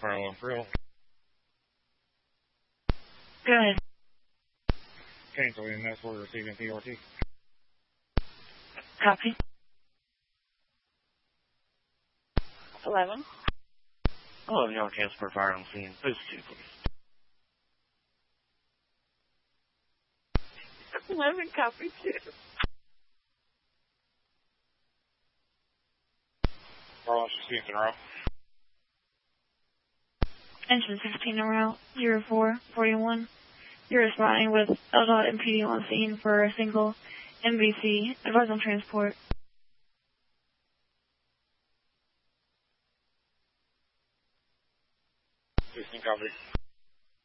Fire alarm 3. Go ahead. Cancel EMS, we're receiving PRT. Copy. 11. 11, y'all cancel for fire on scene. Post 2, please. 11, copy 2. Carlos, received in row. Engine 16 en route, 0441. You're responding with LDOT MPD on scene for a single MVC. Advise on transport. 16 copy.